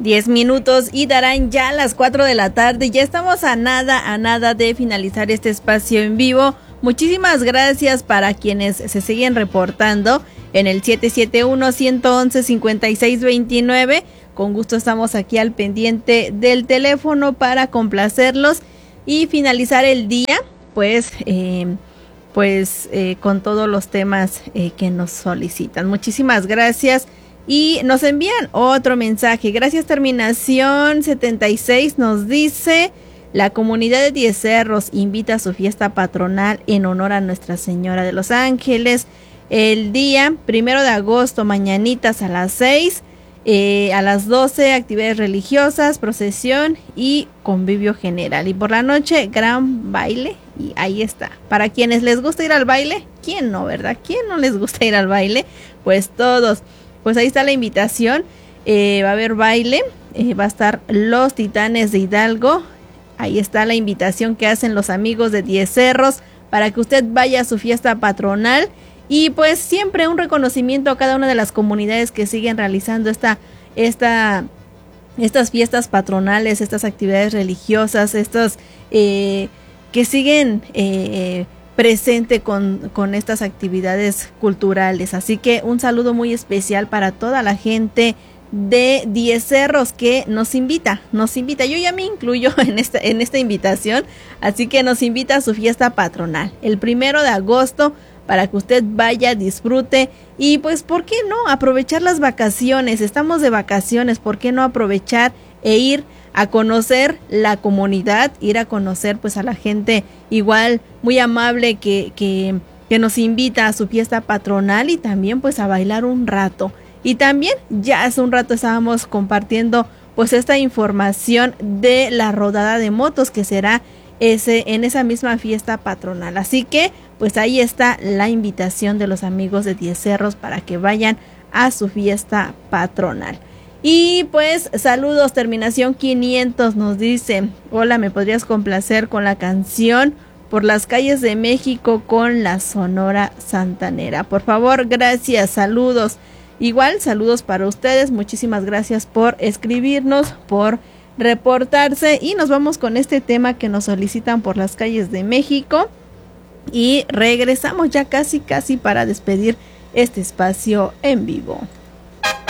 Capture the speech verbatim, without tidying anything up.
Diez minutos y darán ya las cuatro de la tarde. Ya estamos a nada, a nada de finalizar este espacio en vivo. Muchísimas gracias para quienes se siguen reportando en el siete siete uno, uno uno uno, cinco seis dos nueve. Con gusto estamos aquí al pendiente del teléfono para complacerlos y finalizar el día, pues, eh, pues eh, con todos los temas eh, que nos solicitan. Muchísimas gracias. Y nos envían otro mensaje. Gracias, terminación setenta y seis. Nos dice: la comunidad de Diez Cerros invita a su fiesta patronal en honor a Nuestra Señora de los Ángeles. El día primero de agosto, mañanitas a las seis, eh, a las doce, actividades religiosas, procesión y convivio general. Y por la noche, gran baile. Y ahí está. Para quienes les gusta ir al baile, ¿quién no, verdad? ¿Quién no les gusta ir al baile? Pues todos. Pues ahí está la invitación, eh, va a haber baile, eh, va a estar Los Titanes de Hidalgo, ahí está la invitación que hacen los amigos de Diez Cerros para que usted vaya a su fiesta patronal y pues siempre un reconocimiento a cada una de las comunidades que siguen realizando esta, esta, estas fiestas patronales, estas actividades religiosas, estas eh, que siguen eh, presente con, con estas actividades culturales. Así que un saludo muy especial para toda la gente de Diez Cerros que nos invita, nos invita. Yo ya me incluyo en esta, en esta invitación, así que nos invita a su fiesta patronal el primero de agosto para que usted vaya, disfrute y pues, ¿por qué no? Aprovechar las vacaciones, estamos de vacaciones, ¿por qué no aprovechar e ir a conocer la comunidad, ir a conocer pues a la gente igual muy amable que, que, que nos invita a su fiesta patronal y también pues a bailar un rato. Y también ya hace un rato estábamos compartiendo pues esta información de la rodada de motos que será ese, en esa misma fiesta patronal. Así que pues ahí está la invitación de los amigos de Diez Cerros para que vayan a su fiesta patronal. Y pues saludos, terminación quinientos nos dice: hola, ¿me podrías complacer con la canción Por las calles de México con la Sonora Santanera? Por favor, gracias, saludos. Igual, saludos para ustedes, muchísimas gracias por escribirnos, por reportarse y nos vamos con este tema que nos solicitan Por las calles de México y regresamos ya casi casi para despedir este espacio en vivo.